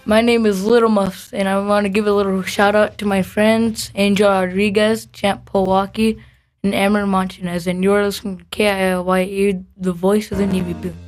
My name is Little Muffs, and I want to give a little shout out to my friends Angel Rodriguez, Champ Powaki, and Amber Martinez. And you're listening to KILYE, the voice of the Navy Blue.